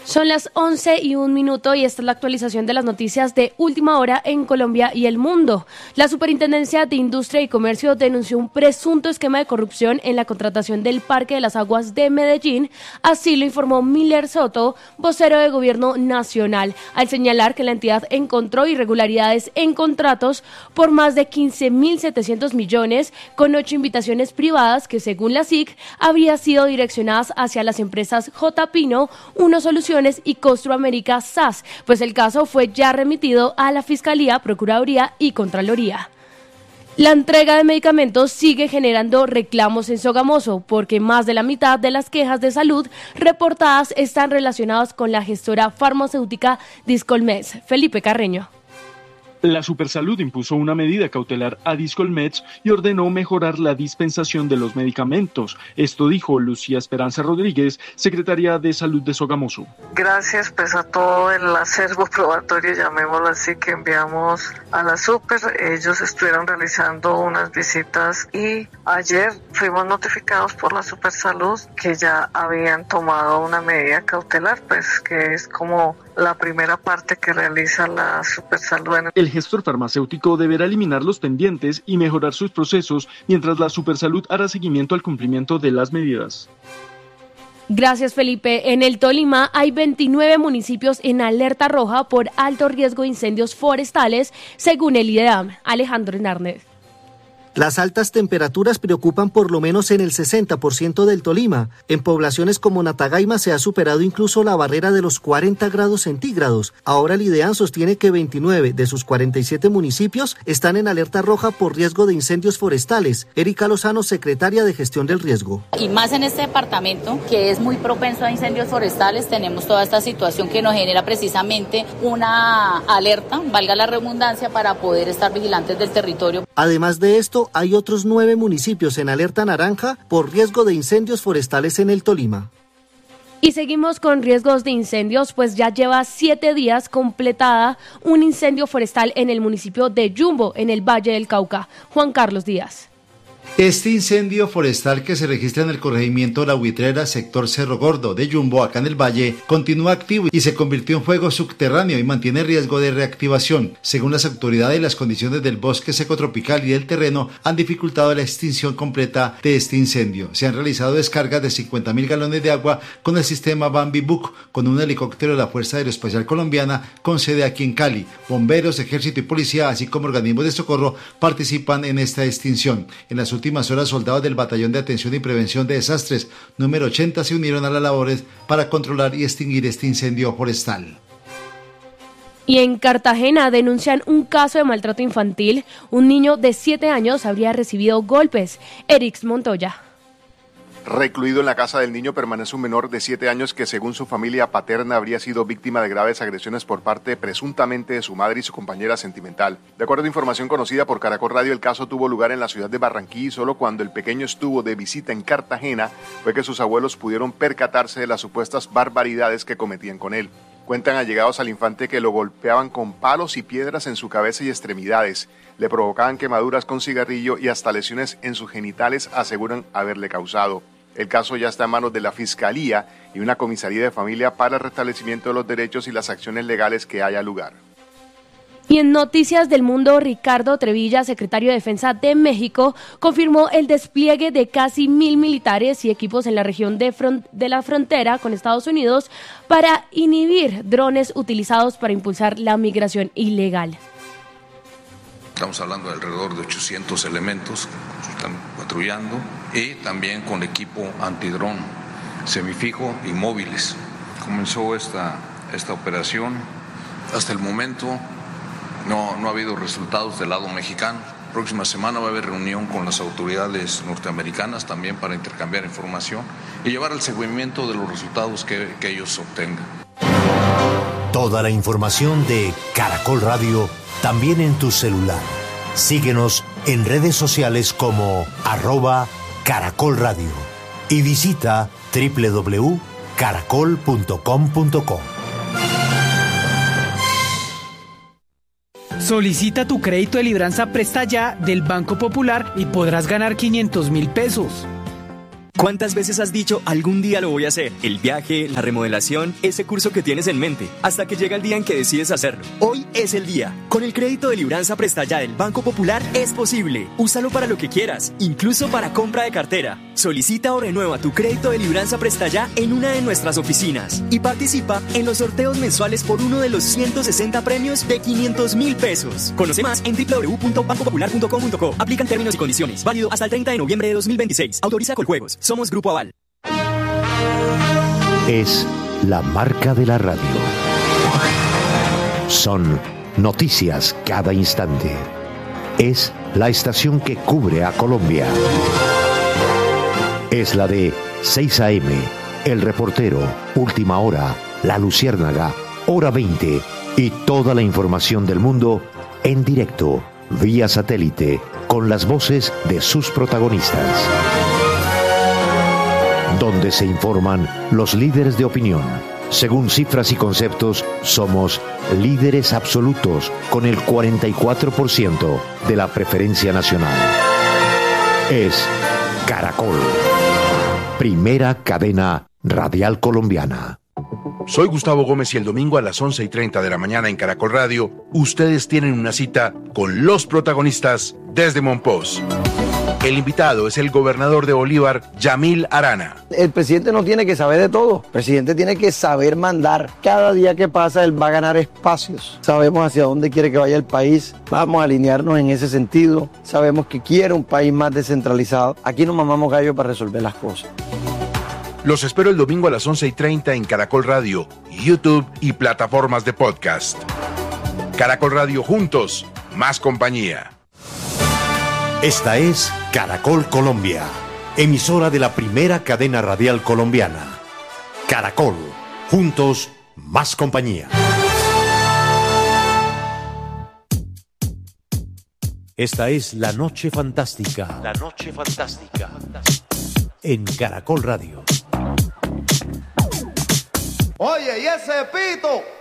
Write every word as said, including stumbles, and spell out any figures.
Son las once y un minuto y esta es la actualización de las noticias de última hora en Colombia y el mundo. La Superintendencia de Industria y Comercio denunció un presunto esquema de corrupción en la contratación del Parque de las Aguas de Medellín. Así lo informó Miller Soto, vocero de Gobierno Nacional, al señalar que la entidad encontró irregularidades en contratos por más de quince mil setecientos millones con ocho invitaciones privadas que, según la S I C, habrían sido direccionadas hacia las empresas J. Pino, Uno Soluciones y Costro América S A S, pues el caso fue ya remitido a la Fiscalía, Procuraduría y Contraloría. La entrega de medicamentos sigue generando reclamos en Sogamoso, porque más de la mitad de las quejas de salud reportadas están relacionadas con la gestora farmacéutica Discolmeds. Felipe Carreño. La Supersalud impuso una medida cautelar a Discolmeds y ordenó mejorar la dispensación de los medicamentos. Esto dijo Lucía Esperanza Rodríguez, secretaria de Salud de Sogamoso. Gracias pues a todo el acervo probatorio, llamémoslo así, que enviamos a la Super. Ellos estuvieron realizando unas visitas y ayer fuimos notificados por la Supersalud que ya habían tomado una medida cautelar, pues que es como la primera parte que realiza la Supersalud. El gestor farmacéutico deberá eliminar los pendientes y mejorar sus procesos, mientras la Supersalud hará seguimiento al cumplimiento de las medidas. Gracias, Felipe. En el Tolima hay veintinueve municipios en alerta roja por alto riesgo de incendios forestales, según el IDEAM. Alejandro Hernández. Las altas temperaturas preocupan por lo menos en el sesenta por ciento del Tolima. En poblaciones como Natagaima se ha superado incluso la barrera de los cuarenta grados centígrados. Ahora el IDEAM sostiene que veintinueve de sus cuarenta y siete municipios están en alerta roja por riesgo de incendios forestales. Erika Lozano, secretaria de Gestión del Riesgo. Y más en este departamento, que es muy propenso a incendios forestales, tenemos toda esta situación que nos genera precisamente una alerta, valga la redundancia, para poder estar vigilantes del territorio. Además de esto, hay otros nueve municipios en alerta naranja por riesgo de incendios forestales en el Tolima. Y seguimos con riesgos de incendios, pues ya lleva siete días completada un incendio forestal en el municipio de Yumbo, en el Valle del Cauca. Juan Carlos Díaz. Este incendio forestal que se registra en el corregimiento La Buitrera, sector Cerro Gordo de Yumbo, acá en el Valle, continúa activo y se convirtió en fuego subterráneo y mantiene riesgo de reactivación. Según las autoridades, las condiciones del bosque seco tropical y del terreno han dificultado la extinción completa de este incendio. Se han realizado descargas de cincuenta mil galones de agua con el sistema Bambi Book, con un helicóptero de la Fuerza Aeroespacial Colombiana con sede aquí en Cali. Bomberos, ejército y policía, así como organismos de socorro, participan en esta extinción. En las últimas horas, soldados del Batallón de Atención y Prevención de Desastres número ochenta se unieron a las labores para controlar y extinguir este incendio forestal. Y en Cartagena denuncian un caso de maltrato infantil. Un niño de siete años habría recibido golpes. Erix Montoya. Recluido en la casa del niño permanece un menor de siete años que, según su familia paterna, habría sido víctima de graves agresiones por parte presuntamente de su madre y su compañera sentimental. De acuerdo a información conocida por Caracol Radio, el caso tuvo lugar en la ciudad de Barranquilla y solo cuando el pequeño estuvo de visita en Cartagena fue que sus abuelos pudieron percatarse de las supuestas barbaridades que cometían con él. Cuentan allegados al infante que lo golpeaban con palos y piedras en su cabeza y extremidades, le provocaban quemaduras con cigarrillo y hasta lesiones en sus genitales aseguran haberle causado. El caso ya está en manos de la Fiscalía y una comisaría de familia para el restablecimiento de los derechos y las acciones legales que haya lugar. Y en Noticias del Mundo, Ricardo Trevilla, secretario de Defensa de México, confirmó el despliegue de casi mil militares y equipos en la región de, front- de la frontera con Estados Unidos para inhibir drones utilizados para impulsar la migración ilegal. Estamos hablando de alrededor de ochocientos elementos que están patrullando y también con equipo antidrón, semifijo y móviles. Comenzó esta, esta operación. Hasta el momento no, no ha habido resultados del lado mexicano. Próxima semana va a haber reunión con las autoridades norteamericanas también para intercambiar información y llevar al seguimiento de los resultados que, que ellos obtengan. Toda la información de Caracol Radio también en tu celular. Síguenos en redes sociales como arroba Caracol Radio y visita doble u doble u doble u punto caracol punto com punto co. Solicita tu crédito de libranza Presta Ya del Banco Popular y podrás ganar quinientos mil pesos. ¿Cuántas veces has dicho algún día lo voy a hacer? El viaje, la remodelación, ese curso que tienes en mente, hasta que llega el día en que decides hacerlo. Hoy es el día. Con el crédito de Libranza Presta Ya del Banco Popular es posible. Úsalo para lo que quieras, incluso para compra de cartera. Solicita o renueva tu crédito de Libranza Presta Ya en una de nuestras oficinas y participa en los sorteos mensuales por uno de los ciento sesenta premios de quinientos mil pesos. Conoce más en doble u doble u doble u punto banco popular punto com punto co. Aplican términos y condiciones. Válido hasta el treinta de noviembre de dos mil veintiséis. Autoriza Coljuegos. Somos Grupo Aval. Es la marca de la radio. Son noticias cada instante. Es la estación que cubre a Colombia. Es la de seis a eme, El Reportero, Última Hora, La Luciérnaga, Hora veinte y toda la información del mundo en directo, vía satélite, con las voces de sus protagonistas. Donde se informan los líderes de opinión. Según cifras y conceptos, somos líderes absolutos con el cuarenta y cuatro por ciento de la preferencia nacional. Es Caracol, primera cadena radial colombiana. Soy Gustavo Gómez y el domingo a las once y treinta de la mañana en Caracol Radio, ustedes tienen una cita con los protagonistas desde Monpós. El invitado es el gobernador de Bolívar, Yamil Arana. El presidente no tiene que saber de todo. El presidente tiene que saber mandar. Cada día que pasa, él va a ganar espacios. Sabemos hacia dónde quiere que vaya el país. Vamos a alinearnos en ese sentido. Sabemos que quiere un país más descentralizado. Aquí no mamamos gallo para resolver las cosas. Los espero el domingo a las once y treinta en Caracol Radio, YouTube y plataformas de podcast. Caracol Radio, juntos, más compañía. Esta es Caracol Colombia, emisora de la primera cadena radial colombiana. Caracol, juntos, más compañía. Esta es La Noche Fantástica. La Noche Fantástica. En Caracol Radio. Oye, ¿y ese pito?